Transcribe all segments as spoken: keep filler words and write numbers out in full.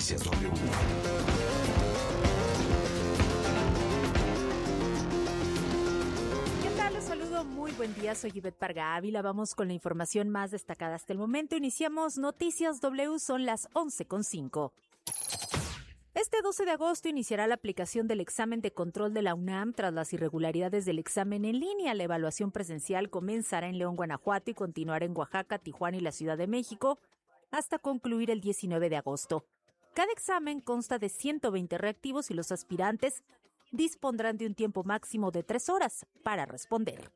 Noticias W. ¿Qué tal? Les saludo, muy buen día, soy Ivette Parga Ávila. Vamos con la información más destacada hasta el momento. Iniciamos Noticias W, son las once con cinco. Este doce de agosto iniciará la aplicación del examen de control de la UNAM tras las irregularidades del examen en línea. La evaluación presencial comenzará en León, Guanajuato y continuará en Oaxaca, Tijuana y la Ciudad de México hasta concluir el diecinueve de agosto. Cada examen consta de ciento veinte reactivos y los aspirantes dispondrán de un tiempo máximo de tres horas para responder.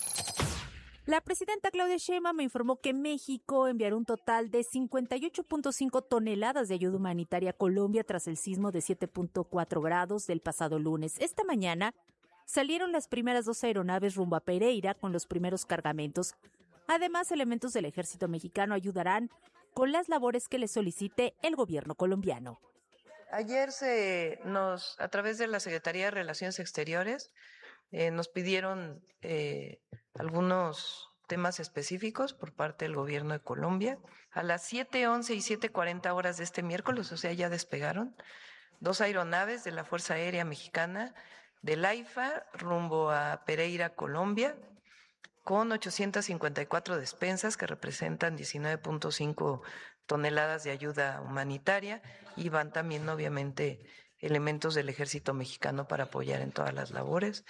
La presidenta Claudia Sheinbaum me informó que México enviará un total de cincuenta y ocho punto cinco toneladas de ayuda humanitaria a Colombia tras el sismo de siete punto cuatro grados del pasado lunes. Esta mañana salieron las primeras dos aeronaves rumbo a Pereira con los primeros cargamentos. Además, elementos del ejército mexicano ayudarán con las labores que le solicite el gobierno colombiano. Ayer se nos, a través de la Secretaría de Relaciones Exteriores, eh, nos pidieron eh, algunos temas específicos por parte del gobierno de Colombia. A las siete once y siete cuarenta horas de este miércoles, o sea, ya despegaron dos aeronaves de la Fuerza Aérea Mexicana del AIFA rumbo a Pereira, Colombia, con ochocientas cincuenta y cuatro despensas que representan diecinueve punto cinco toneladas de ayuda humanitaria, y van también obviamente elementos del ejército mexicano para apoyar en todas las labores.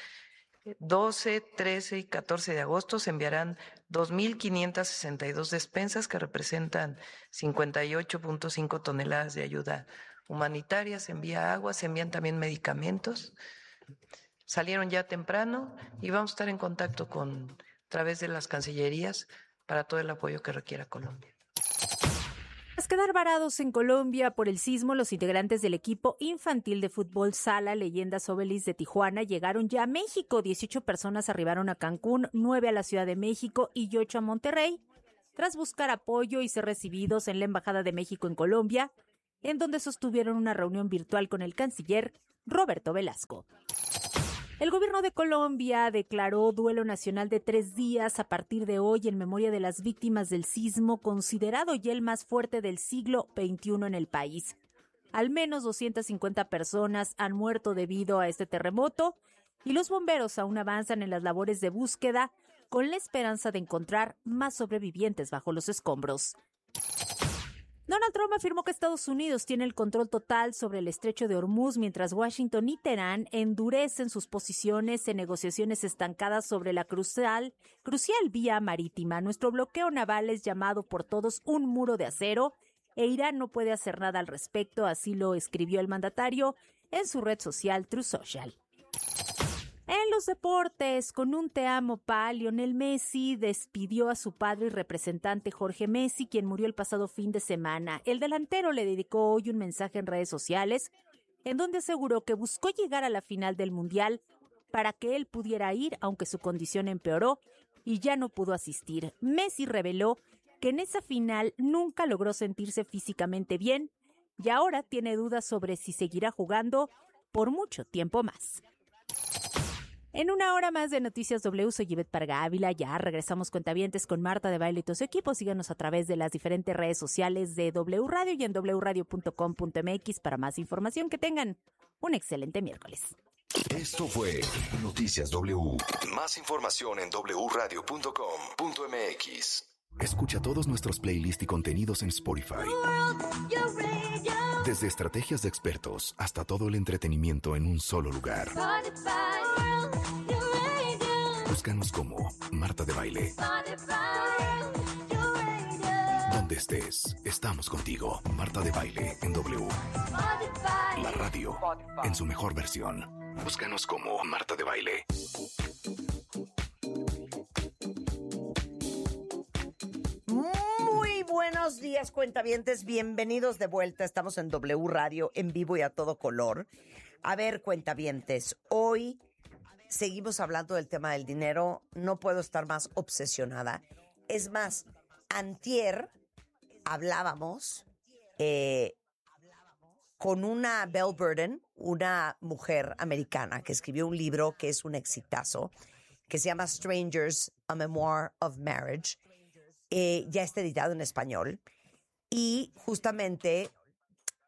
doce, trece y catorce de agosto se enviarán dos mil quinientas sesenta y dos despensas que representan cincuenta y ocho punto cinco toneladas de ayuda humanitaria. Se envía agua, se envían también medicamentos. Salieron ya temprano y vamos a estar en contacto con a través de las cancillerías para todo el apoyo que requiera Colombia. Tras quedar varados en Colombia por el sismo, los integrantes del equipo infantil de fútbol Sala Leyendas Obelis de Tijuana llegaron ya a México. dieciocho personas arribaron a Cancún, nueve a la Ciudad de México y ocho a Monterrey, tras buscar apoyo y ser recibidos en la Embajada de México en Colombia, en donde sostuvieron una reunión virtual con el canciller Roberto Velasco. El gobierno de Colombia declaró duelo nacional de tres días a partir de hoy en memoria de las víctimas del sismo, considerado ya el más fuerte del siglo veintiuno en el país. Al menos doscientas cincuenta personas han muerto debido a este terremoto y los bomberos aún avanzan en las labores de búsqueda con la esperanza de encontrar más sobrevivientes bajo los escombros. Donald Trump afirmó que Estados Unidos tiene el control total sobre el estrecho de Hormuz, mientras Washington y Teherán endurecen sus posiciones en negociaciones estancadas sobre la crucial, crucial vía marítima. Nuestro bloqueo naval es llamado por todos un muro de acero e Irán no puede hacer nada al respecto, así lo escribió el mandatario en su red social Truth Social. En los deportes, con un te amo pa, Lionel Messi despidió a su padre y representante Jorge Messi, quien murió el pasado fin de semana. El delantero le dedicó hoy un mensaje en redes sociales, en donde aseguró que buscó llegar a la final del Mundial para que él pudiera ir, aunque su condición empeoró y ya no pudo asistir. Messi reveló que en esa final nunca logró sentirse físicamente bien y ahora tiene dudas sobre si seguirá jugando por mucho tiempo más. En una hora más de Noticias W, soy Ivette Parga Ávila. Ya regresamos cuentavientes con Marta de Baile y todo su equipo. Síganos a través de las diferentes redes sociales de W Radio y en doble u radio punto com punto m x para más información. Que tengan un excelente miércoles. Esto fue Noticias W. Más información en doble u radio punto com punto m x. Escucha todos nuestros playlists y contenidos en Spotify. Desde estrategias de expertos hasta todo el entretenimiento en un solo lugar. Búscanos como Marta de Baile. Donde estés, estamos contigo. Marta de Baile en W. La radio en su mejor versión. Búscanos como Marta de Baile. Muy buenos días, cuentavientes. Bienvenidos de vuelta. Estamos en W Radio, en vivo y a todo color. A ver, cuentavientes, hoy seguimos hablando del tema del dinero. No puedo estar más obsesionada. Es más, antier hablábamos eh, con una Belle Burden, una mujer americana que escribió un libro que es un exitazo, que se llama Strangers, A Memoir of Marriage. Eh, ya está editado en español. Y justamente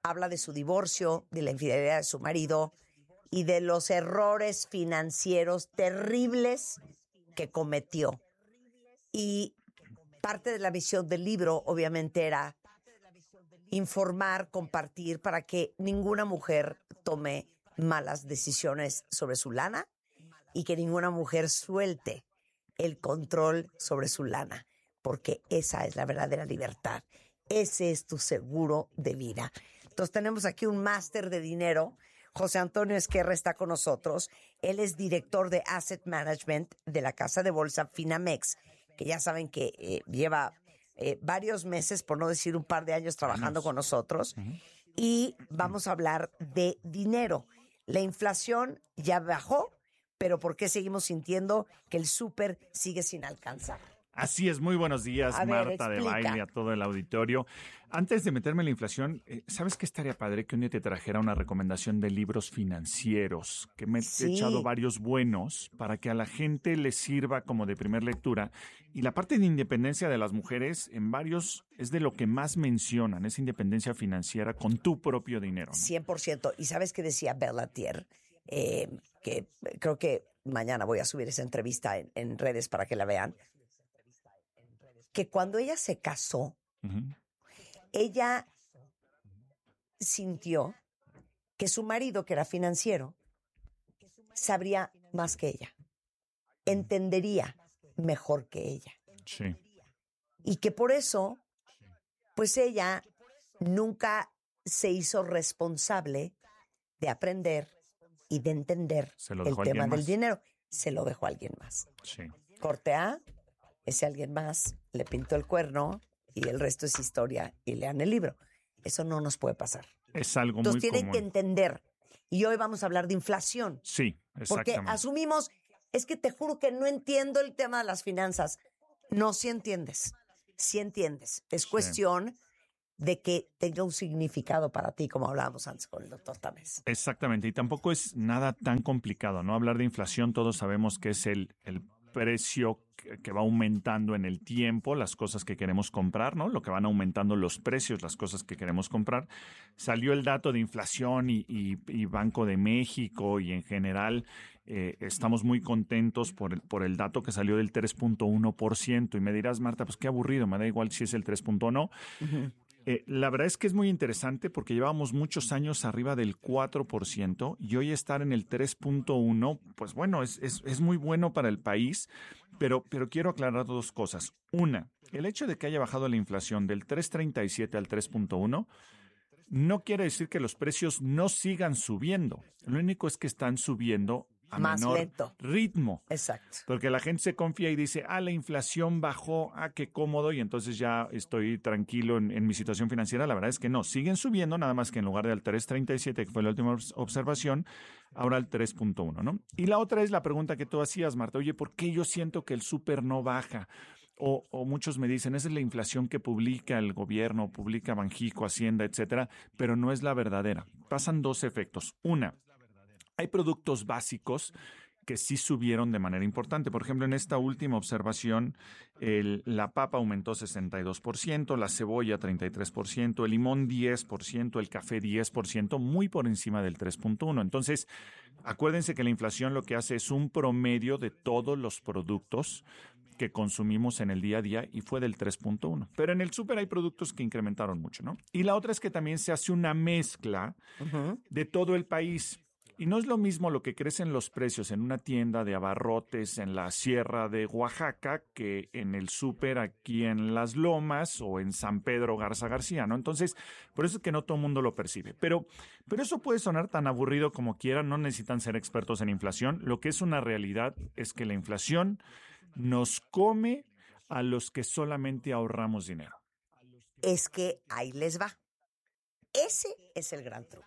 habla de su divorcio, de la infidelidad de su marido y de los errores financieros terribles que cometió. Y parte de la misión del libro, obviamente, era informar, compartir, para que ninguna mujer tome malas decisiones sobre su lana y que ninguna mujer suelte el control sobre su lana, porque esa es la verdadera libertad. Ese es tu seguro de vida. Entonces tenemos aquí un máster de dinero. José Antonio Esquerra está con nosotros. Él es director de Asset Management de la casa de bolsa Finamex, que ya saben que eh, lleva eh, varios meses, por no decir un par de años, trabajando con nosotros. Uh-huh. Y vamos a hablar de dinero. La inflación ya bajó, pero ¿por qué seguimos sintiendo que el súper sigue sin alcanzar? Así es, muy buenos días, a Marta ver, de Baile, a todo el auditorio. Antes de meterme en la inflación, ¿sabes qué estaría padre? Que un día te trajera una recomendación de libros financieros, que me sí. he echado varios buenos para que a la gente les sirva como de primer lectura. Y la parte de independencia de las mujeres en varios es de lo que más mencionan, esa independencia financiera con tu propio dinero, ¿no? cien por ciento. ¿Y sabes qué decía Bellatier? Eh, que creo que mañana voy a subir esa entrevista en, en redes para que la vean. Que cuando ella se casó, uh-huh. ella sintió que su marido, que era financiero, sabría más que ella, entendería mejor que ella. Sí. Y que por eso, pues ella nunca se hizo responsable de aprender y de entender el tema del dinero. Se lo dejó a alguien más. Sí. Corte A. Ese alguien más le pintó el cuerno y el resto es historia y lean el libro. Eso no nos puede pasar. Es algo Entonces, muy tienen común. que entender. Y hoy vamos a hablar de inflación. Sí, exactamente. Porque asumimos, es que te juro que no entiendo el tema de las finanzas. No, sí entiendes. Sí entiendes. Es sí. cuestión de que tenga un significado para ti, como hablábamos antes con el doctor Tamés. Exactamente. Y tampoco es nada tan complicado, ¿no? Hablar de inflación, todos sabemos que es el... el precio que va aumentando en el tiempo, las cosas que queremos comprar, ¿no? Lo que van aumentando los precios, las cosas que queremos comprar. Salió el dato de inflación y, y, y Banco de México y en general eh, estamos muy contentos por el, por el dato que salió del tres punto uno por ciento. Y me dirás, Marta, pues qué aburrido, me da igual si es el tres punto uno. Uh-huh. Eh, la verdad es que es muy interesante porque llevábamos muchos años arriba del cuatro por ciento y hoy estar en el tres punto uno, pues bueno, es, es, es muy bueno para el país, pero, pero quiero aclarar dos cosas. Una, el hecho de que haya bajado la inflación del tres punto treinta y siete al tres punto uno no quiere decir que los precios no sigan subiendo. Lo único es que están subiendo a más menor lento ritmo. Exacto. Porque la gente se confía y dice, ah, la inflación bajó, ah, qué cómodo, y entonces ya estoy tranquilo en, en mi situación financiera. La verdad es que no, siguen subiendo, nada más que en lugar del tres punto treinta y siete, que fue la última observación, ahora el tres punto uno, ¿no? Y la otra es la pregunta que tú hacías, Marta, oye, ¿por qué yo siento que el súper no baja? O, o muchos me dicen, esa es la inflación que publica el gobierno, publica Banjico, Hacienda, etcétera, pero no es la verdadera. Pasan dos efectos. Una, hay productos básicos que sí subieron de manera importante. Por ejemplo, en esta última observación, el, la papa aumentó sesenta y dos por ciento, la cebolla treinta y tres por ciento, el limón diez por ciento, el café diez por ciento, muy por encima del tres punto uno. Entonces, acuérdense que la inflación lo que hace es un promedio de todos los productos que consumimos en el día a día y fue del tres punto uno. Pero en el súper hay productos que incrementaron mucho, ¿no? Y la otra es que también se hace una mezcla uh-huh. de todo el país. Y no es lo mismo lo que crecen los precios en una tienda de abarrotes en la sierra de Oaxaca que en el súper aquí en Las Lomas o en San Pedro Garza García, ¿no? Entonces, por eso es que no todo el mundo lo percibe. Pero, pero eso puede sonar tan aburrido como quieran, no necesitan ser expertos en inflación. Lo que es una realidad es que la inflación nos come a los que solamente ahorramos dinero. Es que ahí les va. Ese es el gran truco.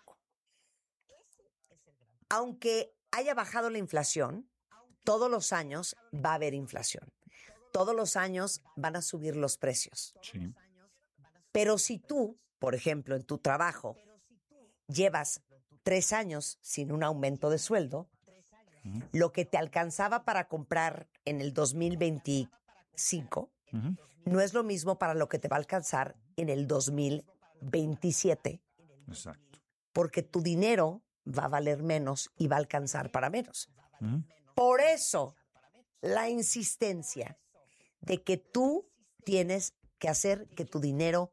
Aunque haya bajado la inflación, todos los años va a haber inflación. Todos los años van a subir los precios. Sí. Pero si tú, por ejemplo, en tu trabajo, llevas tres años sin un aumento de sueldo, uh-huh. lo que te alcanzaba para comprar en el dos mil veinticinco uh-huh. no es lo mismo para lo que te va a alcanzar en el dos mil veintisiete Exacto. Porque tu dinero va a valer menos y va a alcanzar para menos. Uh-huh. Por eso, la insistencia de que tú tienes que hacer que tu dinero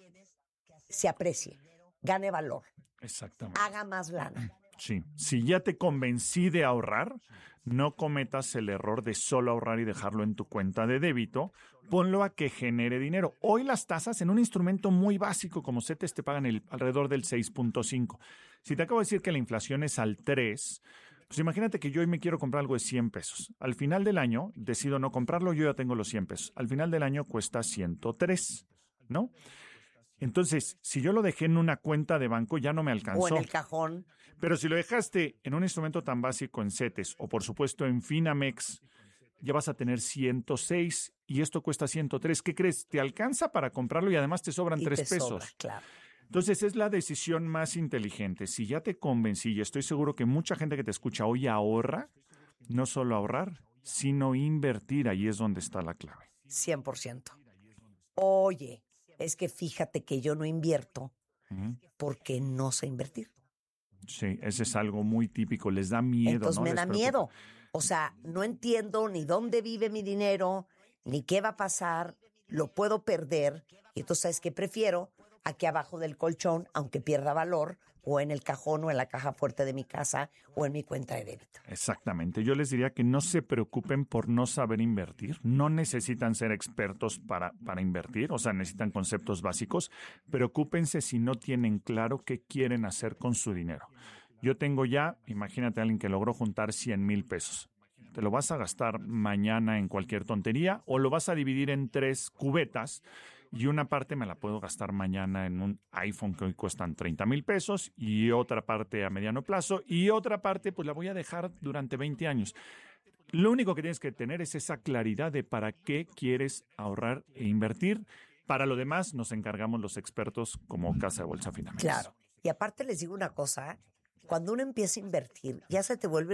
se aprecie, gane valor, Exactamente. haga más lana. Sí, si ya te convencí de ahorrar, no cometas el error de solo ahorrar y dejarlo en tu cuenta de débito. Ponlo a que genere dinero. Hoy las tasas en un instrumento muy básico como CETES te pagan el, alrededor del seis punto cinco. Si te acabo de decir que la inflación es al tres, pues imagínate que yo hoy me quiero comprar algo de cien pesos. Al final del año decido no comprarlo, yo ya tengo los cien pesos. Al final del año cuesta ciento tres, ¿no? Entonces, si yo lo dejé en una cuenta de banco, ya no me alcanzó. O en el cajón. Pero si lo dejaste en un instrumento tan básico en CETES o, por supuesto, en Finamex, ya vas a tener ciento seis y esto cuesta ciento tres. ¿Qué crees? Te alcanza para comprarlo y además te sobran Y tres te pesos. sobra, claro. Entonces, es la decisión más inteligente. Si ya te convencí, y estoy seguro que mucha gente que te escucha hoy ahorra, no solo ahorrar, sino invertir. Ahí es donde está la clave. cien por ciento. Oye, es que fíjate que yo no invierto Uh-huh. porque no sé invertir. Sí, ese es algo muy típico. Les da miedo, Entonces ¿no? me Les da preocupa. miedo. O sea, no entiendo ni dónde vive mi dinero, ni qué va a pasar, lo puedo perder. Y entonces, ¿sabes qué prefiero? Aquí abajo del colchón, aunque pierda valor, o en el cajón o en la caja fuerte de mi casa o en mi cuenta de débito. Exactamente. Yo les diría que no se preocupen por no saber invertir. No necesitan ser expertos para, para invertir, o sea, necesitan conceptos básicos. Preocúpense si no tienen claro qué quieren hacer con su dinero. Yo tengo ya, imagínate a alguien que logró juntar cien mil pesos. ¿Te lo vas a gastar mañana en cualquier tontería o lo vas a dividir en tres cubetas? Y una parte me la puedo gastar mañana en un iPhone que hoy cuestan treinta mil pesos y otra parte a mediano plazo y otra parte pues la voy a dejar durante veinte años. Lo único que tienes que tener es esa claridad de para qué quieres ahorrar e invertir. Para lo demás nos encargamos los expertos como Casa de Bolsa Finamex. Claro. Y aparte les digo una cosa, cuando uno empieza a invertir, ya se te vuelve